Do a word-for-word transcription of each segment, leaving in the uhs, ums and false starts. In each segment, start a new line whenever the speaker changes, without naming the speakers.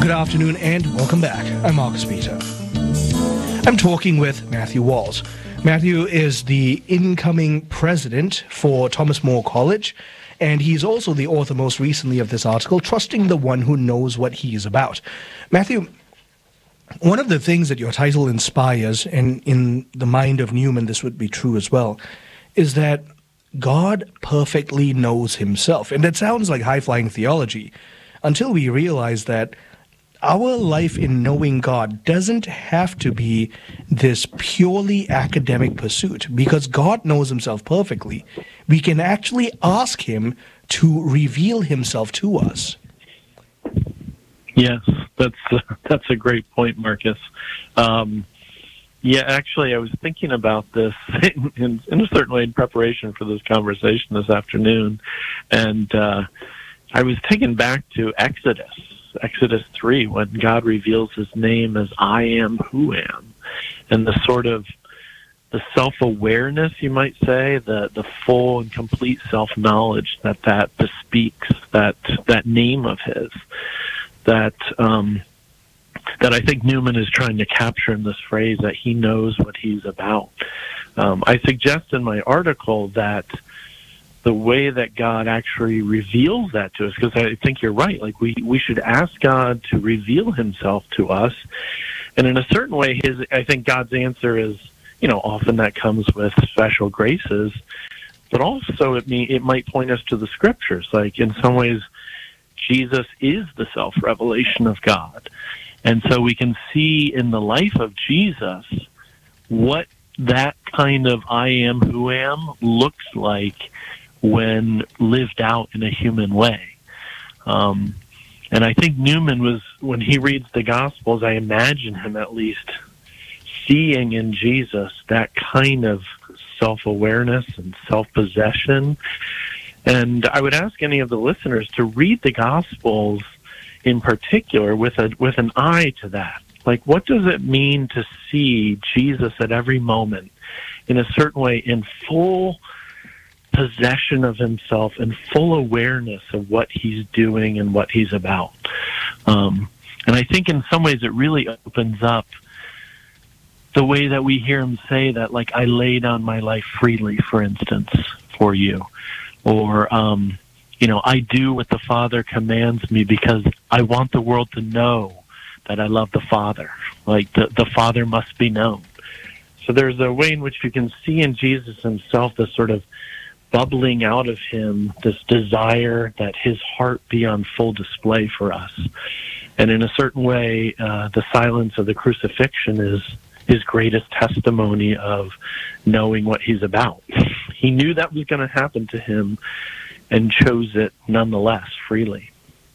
Good afternoon and welcome back. I'm Marcus Peter. I'm talking with Matthew Walls. Matthew is the incoming president for Thomas More College, and he's also the author most recently of this article, Trusting the One Who Knows What He Is About. Matthew, one of the things that your title inspires, and in the mind of Newman this would be true as well, is that God perfectly knows himself. And that sounds like high-flying theology until we realize that our life in knowing God doesn't have to be this purely academic pursuit, because God knows himself perfectly. We can actually ask him to reveal himself to us.
Yes, that's uh, that's a great point, Marcus. Um, yeah, actually, I was thinking about this in, in, in a certain way in preparation for this conversation this afternoon, and uh, I was taken back to Exodus. Exodus three, when God reveals his name as I am who am, and the sort of the self-awareness, you might say, the, the full and complete self-knowledge that that bespeaks that that name of his, that um, that I think Newman is trying to capture in this phrase, that he knows what he's about. Um, I suggest in my article that the way that God actually reveals that to us, because I think you're right, like we, we should ask God to reveal himself to us. And in a certain way, his I think God's answer is, you know, often that comes with special graces, but also it may, it might point us to the scriptures. Like in some ways, Jesus is the self-revelation of God. And so we can see in the life of Jesus what that kind of I am who am looks like when lived out in a human way. Um, and I think Newman was, when he reads the Gospels, I imagine him at least seeing in Jesus that kind of self-awareness and self-possession. And I would ask any of the listeners to read the Gospels in particular with a with an eye to that. Like, what does it mean to see Jesus at every moment in a certain way in full possession of himself and full awareness of what he's doing and what he's about? Um, and I think in some ways it really opens up the way that we hear him say that, like, I lay down my life freely, for instance, for you. Or, um, you know, I do what the Father commands me because I want the world to know that I love the Father. Like, the, the Father must be known. So there's a way in which you can see in Jesus himself this sort of bubbling out of him, this desire that his heart be on full display for us. And in a certain way, uh, the silence of the crucifixion is his greatest testimony of knowing what he's about. He knew that was going to happen to him and chose it nonetheless freely.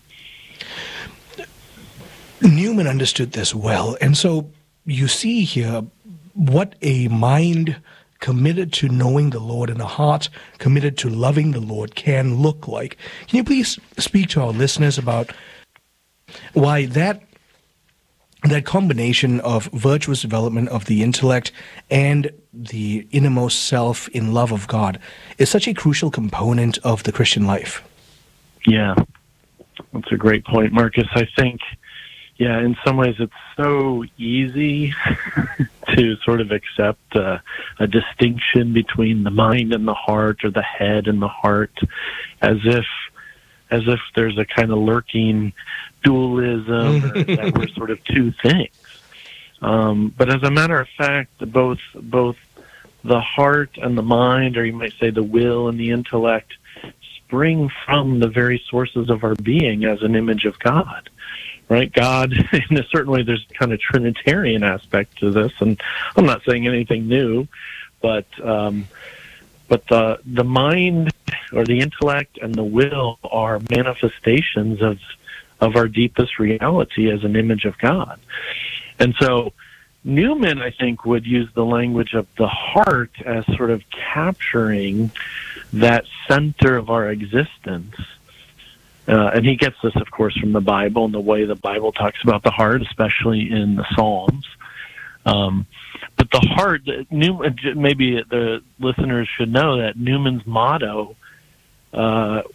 Newman understood this well, and so you see here what a mind committed to knowing the Lord and a heart committed to loving the Lord can look like. Can you please speak to our listeners about why that that combination of virtuous development of the intellect and the innermost self in love of God is such a crucial component of the Christian life?
Yeah, that's a great point, Marcus. I think, yeah, in some ways it's so easy to sort of accept uh, a distinction between the mind and the heart, or the head and the heart, as if as if there's a kind of lurking dualism, or that we're sort of two things. Um, but as a matter of fact, both both the heart and the mind, or you might say the will and the intellect, spring from the very sources of our being as an image of God. Right? God, in a certain way, there's kind of Trinitarian aspect to this, and I'm not saying anything new, but um, but the the mind, or the intellect, and the will are manifestations of of our deepest reality as an image of God. And so Newman, I think, would use the language of the heart as sort of capturing that center of our existence. Uh, and he gets this, of course, from the Bible and the way the Bible talks about the heart, especially in the Psalms. Um, but the heart, Newman, maybe the listeners should know that Newman's motto uh,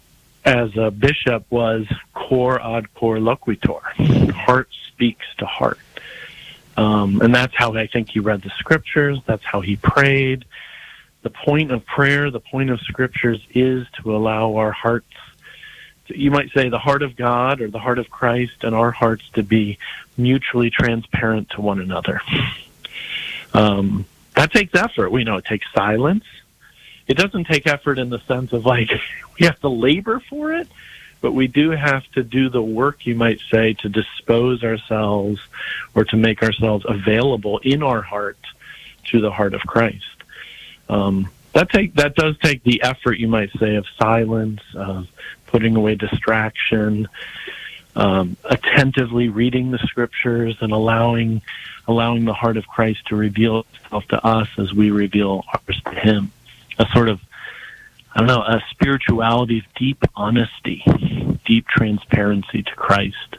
as a bishop was cor ad cor loquitur. Heart speaks to heart. Um, and that's how I think he read the scriptures. That's how he prayed. The point of prayer, the point of scriptures is to allow our hearts, to, you might say the heart of God or the heart of Christ and our hearts to be mutually transparent to one another. Um, that takes effort. We know it takes silence. It doesn't take effort in the sense of like we have to labor for it, but we do have to do the work, you might say, to dispose ourselves or to make ourselves available in our heart to the heart of Christ. Um, that take that does take the effort, you might say, of silence, of putting away distraction, um, attentively reading the scriptures, and allowing allowing the heart of Christ to reveal itself to us as we reveal ours to Him. A sort of, I don't know, a spirituality of deep honesty, deep transparency to Christ.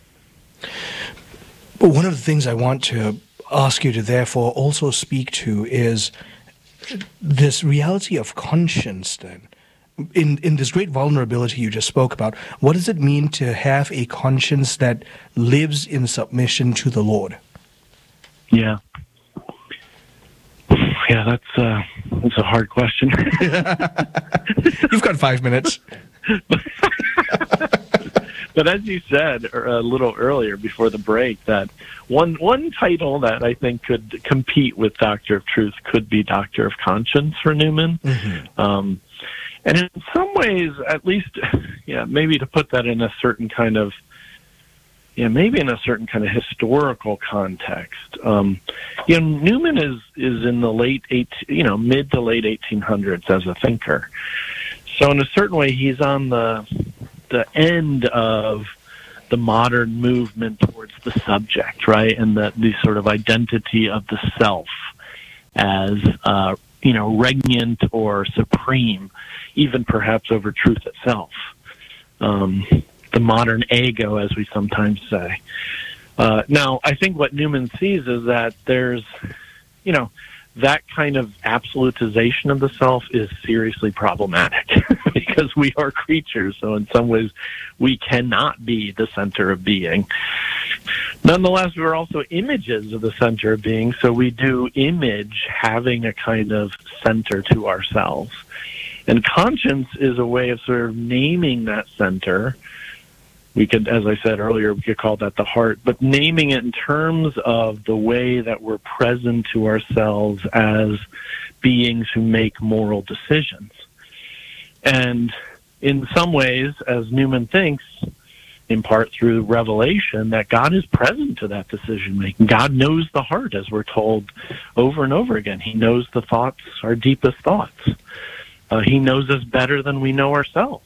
But one of the things I want to ask you to therefore also speak to is this reality of conscience then. In, in this great vulnerability you just spoke about, what does it mean to have a conscience that lives in submission to the Lord?
Yeah. Yeah, that's, uh, that's a hard question.
You've got five minutes.
But as you said a little earlier before the break, that one one title that I think could compete with Doctor of Truth could be Doctor of Conscience for Newman. Mm-hmm. Um, and in some ways, at least, yeah, maybe to put that in a certain kind of, yeah, maybe in a certain kind of historical context. Um, you know, Newman is is in the late eight, you know, mid to late eighteen hundreds as a thinker. So in a certain way, he's on the the end of the modern movement towards the subject, right? And the, the sort of identity of the self as, uh, you know, regnant or supreme, even perhaps over truth itself. Um, the modern ego, as we sometimes say. Uh, now, I think what Newman sees is that there's, you know, that kind of absolutization of the self is seriously problematic because we are creatures. So in some ways, we cannot be the center of being. Nonetheless, we're also images of the center of being. So we do image having a kind of center to ourselves. And conscience is a way of sort of naming that center. We could, as I said earlier, we could call that the heart, but naming it in terms of the way that we're present to ourselves as beings who make moral decisions. And in some ways, as Newman thinks, in part through revelation, that God is present to that decision-making. God knows the heart, as we're told over and over again. He knows the thoughts, our deepest thoughts. Uh, he knows us better than we know ourselves.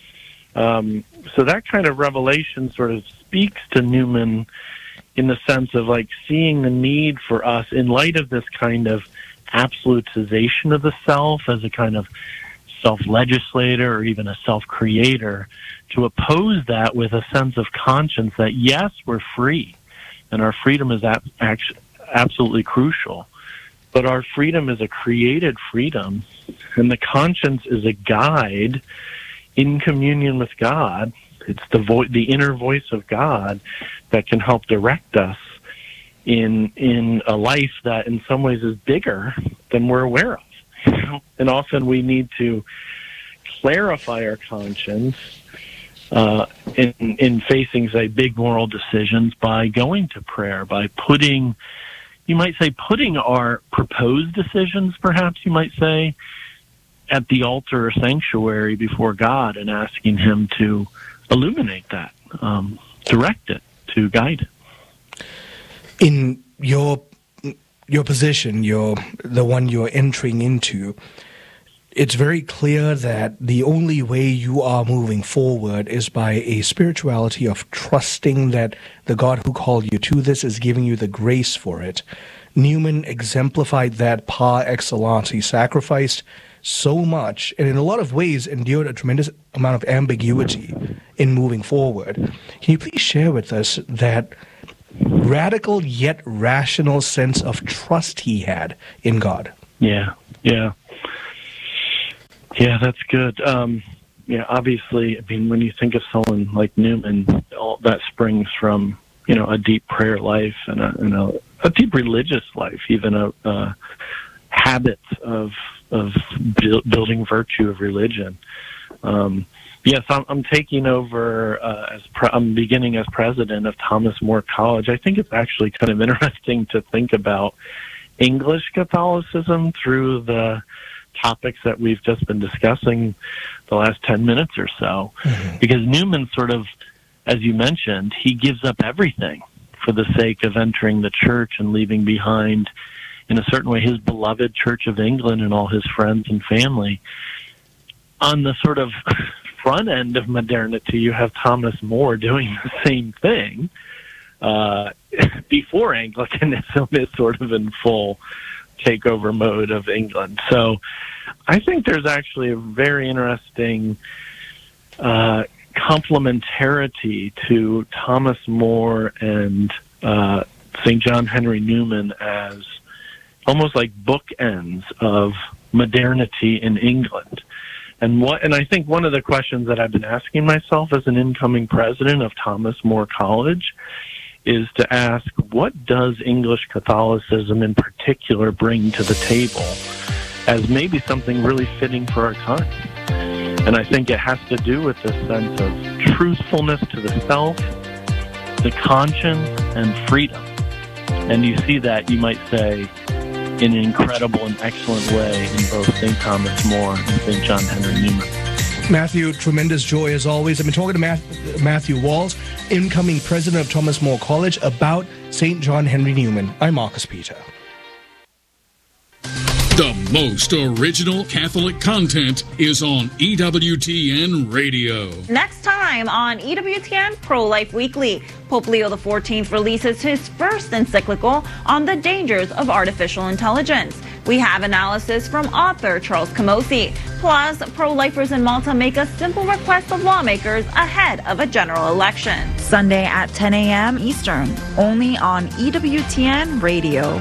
Um, so that kind of revelation sort of speaks to Newman in the sense of like seeing the need for us in light of this kind of absolutization of the self as a kind of self-legislator or even a self-creator, to oppose that with a sense of conscience that yes, we're free and our freedom is ab- actually absolutely crucial, but our freedom is a created freedom, and the conscience is a guide in communion with God. It's the vo- the inner voice of God that can help direct us in in a life that in some ways is bigger than we're aware of. You know? And often we need to clarify our conscience uh, in in facing, say, big moral decisions by going to prayer, by putting, you might say, putting our proposed decisions, perhaps you might say, at the altar or sanctuary before God and asking Him to illuminate that, um, direct it, to guide it.
In your your position, your the one you're entering into, it's very clear that the only way you are moving forward is by a spirituality of trusting that the God who called you to this is giving you the grace for it. Newman exemplified that par excellence. He sacrificed so much, and in a lot of ways endured a tremendous amount of ambiguity in moving forward. Can you please share with us that radical yet rational sense of trust he had in God?
Yeah, yeah. Yeah, that's good. Um, you know, obviously, I mean, when you think of someone like Newman, all that springs from, you know, a deep prayer life and a, and a, a deep religious life, even a, a habits of of bu- building virtue of religion. Um, yes, I'm, I'm taking over uh, as pre- I'm beginning as president of Thomas More College. I think it's actually kind of interesting to think about English Catholicism through the topics that we've just been discussing the last ten minutes or so, mm-hmm. because Newman sort of, as you mentioned, he gives up everything for the sake of entering the church and leaving behind, in a certain way, his beloved Church of England and all his friends and family. On the sort of front end of modernity, you have Thomas More doing the same thing uh, before Anglicanism is sort of in full takeover mode of England. So I think there's actually a very interesting uh, complementarity to Thomas More and uh, Saint John Henry Newman as almost like bookends of modernity in England. And what, and I think one of the questions that I've been asking myself as an incoming president of Thomas More College is to ask, what does English Catholicism in particular bring to the table as maybe something really fitting for our time? And I think it has to do with this sense of truthfulness to the self, the conscience, and freedom. And you see that, you might say, in an incredible and excellent way in both Saint Thomas More and Saint John Henry Newman.
Matthew, tremendous joy as always. I've been talking to Math- Matthew Walls, incoming president of Thomas More College, about Saint John Henry Newman. I'm Marcus Peter.
The most original Catholic content is on E W T N Radio.
Next time on E W T N Pro-Life Weekly, Pope Leo the fourteenth releases his first encyclical on the dangers of artificial intelligence. We have analysis from author Charles Camosy. Plus, pro-lifers in Malta make a simple request of lawmakers ahead of a general election. Sunday at ten a.m. Eastern, only on E W T N Radio.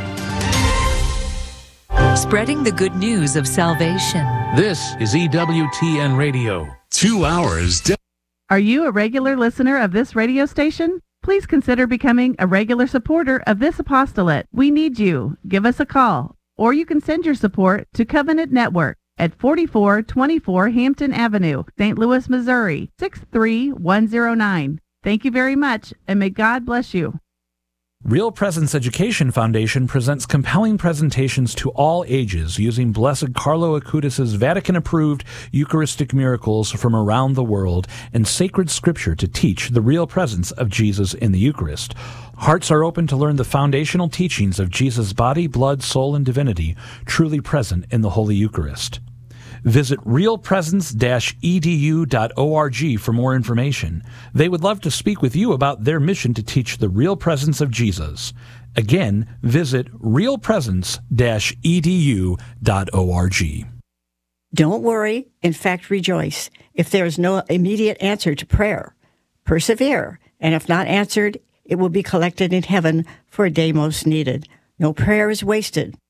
Spreading the good news of salvation.
This is E W T N Radio.
Two hours. De-
Are you a regular listener of this radio station? Please consider becoming a regular supporter of this apostolate. We need you. Give us a call, or you can send your support to Covenant Network at forty-four twenty-four Hampton Avenue, Saint Louis, Missouri, six three one zero nine. Thank you very much, and may God bless you.
Real Presence Education Foundation presents compelling presentations to all ages using Blessed Carlo Acutis' Vatican-approved Eucharistic miracles from around the world and sacred scripture to teach the real presence of Jesus in the Eucharist. Hearts are open to learn the foundational teachings of Jesus' body, blood, soul, and divinity truly present in the Holy Eucharist. Visit real presence dash e d u dot org for more information. They would love to speak with you about their mission to teach the real presence of Jesus. Again, visit real presence dash e d u dot org.
Don't worry, in fact rejoice, if there is no immediate answer to prayer. Persevere, and if not answered, it will be collected in heaven for a day most needed. No prayer is wasted.